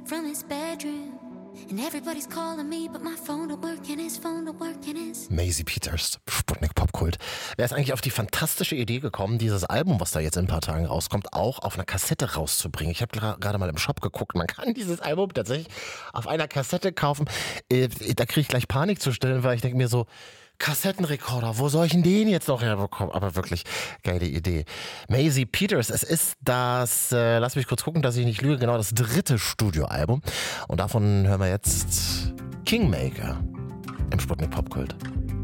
from his bedroom. And everybody's calling me, but my phone don't work and his phone don't work and his... Maisie Peters, Sputnik Popkult. Wer ist eigentlich auf die fantastische Idee gekommen, dieses Album, was da jetzt in ein paar Tagen rauskommt, auch auf einer Kassette rauszubringen? Ich habe gerade mal im Shop geguckt, man kann dieses Album tatsächlich auf einer Kassette kaufen. Da kriege ich gleich Panik zu stellen, weil ich denke mir so, Kassettenrekorder, wo soll ich denn den jetzt noch herbekommen? Aber wirklich geile Idee. Maisie Peters, es ist das, lass mich kurz gucken, dass ich nicht lüge, genau das 3. Studioalbum. Und davon hören wir jetzt Kingmaker im Sputnik Popkult.